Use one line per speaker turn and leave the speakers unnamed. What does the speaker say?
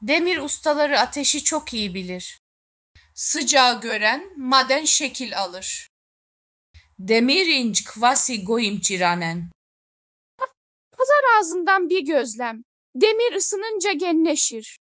Demir ustaları ateşi çok iyi bilir. Sıcağı gören maden şekil alır. Demir inç kvasi goyim çiranen.
Pazar ağzından bir gözlem. Demir ısınınca genleşir.